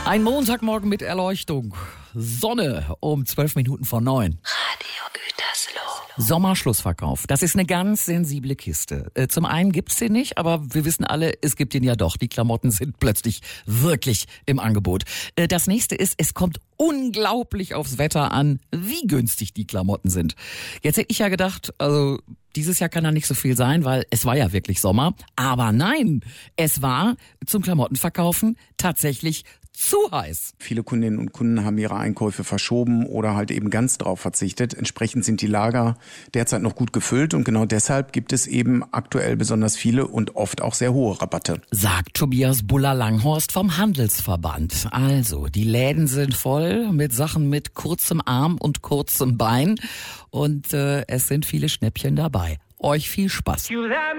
Ein Montagmorgen mit Erleuchtung. Sonne um 12 Minuten vor 9. Radio Gütersloh. Sommerschlussverkauf. Das ist eine ganz sensible Kiste. Zum einen gibt's den nicht, aber wir wissen alle, es gibt ihn ja doch. Die Klamotten sind plötzlich wirklich im Angebot. Das nächste ist, es kommt unglaublich aufs Wetter an, wie günstig die Klamotten sind. Jetzt hätte ich ja gedacht, also dieses Jahr kann da nicht so viel sein, weil es war ja wirklich Sommer. Aber nein, es war zum Klamottenverkaufen tatsächlich zu heiß. Viele Kundinnen und Kunden haben ihre Einkäufe verschoben oder halt eben ganz drauf verzichtet. Entsprechend sind die Lager derzeit noch gut gefüllt und genau deshalb gibt es eben aktuell besonders viele und oft auch sehr hohe Rabatte. Sagt Tobias Buller-Langhorst vom Handelsverband. Also, die Läden sind voll mit Sachen mit kurzem Arm und kurzem Bein und es sind viele Schnäppchen dabei. Euch viel Spaß.